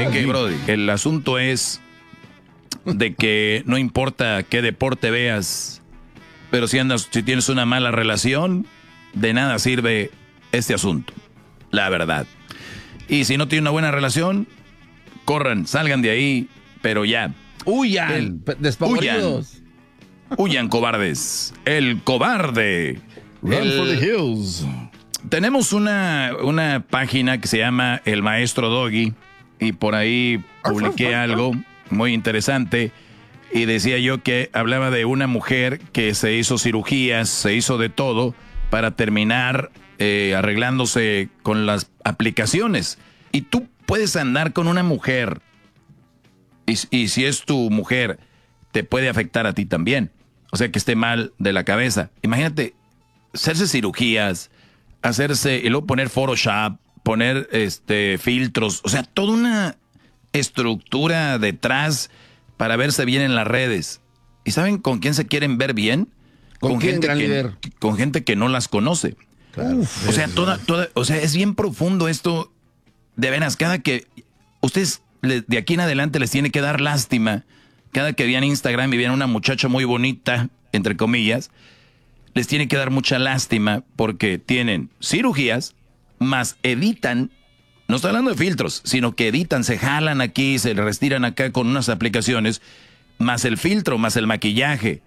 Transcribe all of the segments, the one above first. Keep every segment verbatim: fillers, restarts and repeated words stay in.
¿Qué, qué, Brody? El asunto es de que no importa qué deporte veas, pero si andas, si tienes una mala relación, de nada sirve este asunto. La verdad. Y si no tiene una buena relación, corran, salgan de ahí, pero ya. Huyan, El, despavoridos. Huyan, huyan, cobardes. El cobarde. Run el, for the hills. Tenemos una, una página que se llama El Maestro Doggy y por ahí publiqué algo muy interesante y decía yo que hablaba de una mujer que se hizo cirugías, se hizo de todo para terminar eh, arreglándose con las aplicaciones. Y tú puedes andar con una mujer y, y si es tu mujer, te puede afectar a ti también. O sea, que esté mal de la cabeza. Imagínate, hacerse cirugías, hacerse, y luego poner Photoshop, poner este filtros, o sea, toda una estructura detrás para verse bien en las redes. ¿Y saben con quién se quieren ver bien? ¿Con, con quién, gente gran que, líder? con gente que no las conoce. Claro. O sea, toda, toda, o sea, es bien profundo esto. De veras, cada que ustedes de aquí en adelante les tiene que dar lástima. Cada que vean Instagram y vean una muchacha muy bonita, entre comillas, les tiene que dar mucha lástima porque tienen cirugías, más editan, no estoy hablando de filtros, sino que editan, se jalan aquí, se restiran acá con unas aplicaciones, más el filtro, más el maquillaje.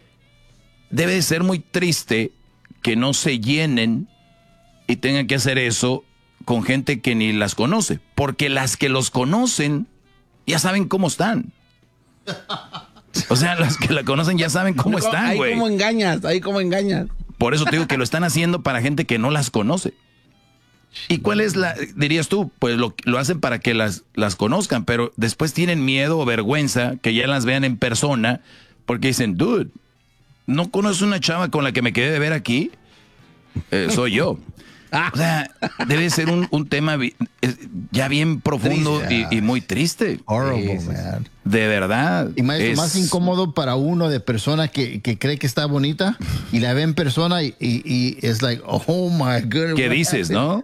Debe ser muy triste que no se llenen y tengan que hacer eso con gente que ni las conoce, porque las que los conocen ya saben cómo están. O sea, las que la conocen ya saben cómo están, güey. Ahí cómo engañas, ahí cómo engañas. Por eso te digo que lo están haciendo para gente que no las conoce. ¿Y cuál es la, dirías tú? Pues lo, lo hacen para que las, las conozcan, pero después tienen miedo o vergüenza que ya las vean en persona, porque dicen, dude, ¿no conoces una chava con la que me quedé de ver aquí? Eh, soy yo. O sea, debe ser un, un tema vi, ya bien profundo y, y muy triste. Horrible, man. De verdad. Y más, es más incómodo para uno de persona que, que cree que está bonita y la ve en persona y, y, y es like, oh my goodness. ¿Qué dices, no?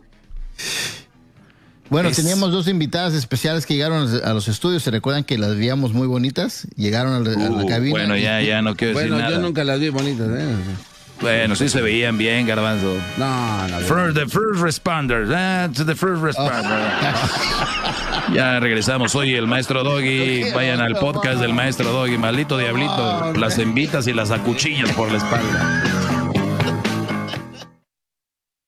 Bueno, es... teníamos dos invitadas especiales que llegaron a los estudios. ¿Se recuerdan que las veíamos muy bonitas? Llegaron a la, uh, a la cabina. Bueno, ya, ya no quiero decir bueno, nada. Bueno, yo nunca las vi bonitas, ¿eh? Bueno, sí se veían bien, Garbanzo. No, no. First, the first responders. That's the first responder. Ya regresamos. Soy el Maestro Doggy. Vayan al podcast del Maestro Doggy. Maldito diablito. Las envitas y las acuchillas por la espalda.